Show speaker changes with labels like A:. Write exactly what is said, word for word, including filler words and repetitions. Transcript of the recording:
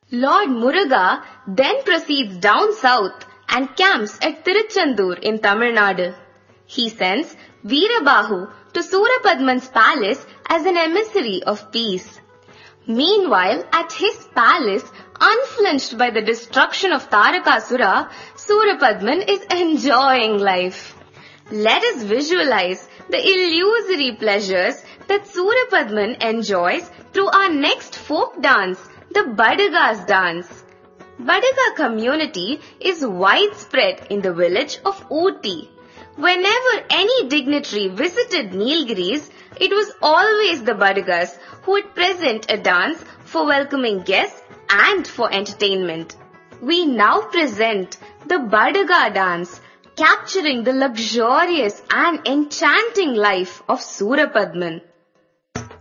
A: Lord Muruga then proceeds down south and camps at Tiruchendur in Tamil Nadu. He sends Veerabahu to Surapadman's palace as an emissary of peace. Meanwhile, at his palace, unflinched by the destruction of Tarakasura, Surapadman is enjoying life. Let us visualize the illusory pleasures that Surapadman enjoys through our next folk dance, the Badagas dance. Badaga community is widespread in the village of Ooty. Whenever any dignitary visited Nilgiris, it was always the Badagas who would present a dance for welcoming guests and for entertainment. We now present the Badaga dance, capturing the luxurious and enchanting life of Surapadman.